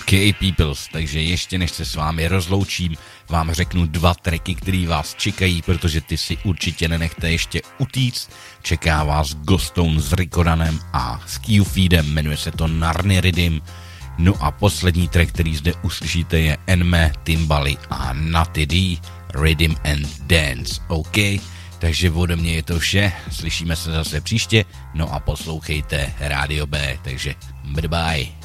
OK peoples, takže ještě než se s vámi rozloučím, vám řeknu 2 tracky, který vás čekají, protože ty si určitě nenechte ještě utíct. Čeká vás Ghostone s Rikodanem a s Q-Feedem, jmenuje se to Narnia Rhythm. No a poslední track, který zde uslyšíte, je Enme, Timbali a Natty D, Rhythm and Dance, OK? Takže ode mě je to vše, slyšíme se zase příště, no a poslouchejte Rádio B, takže bye bye.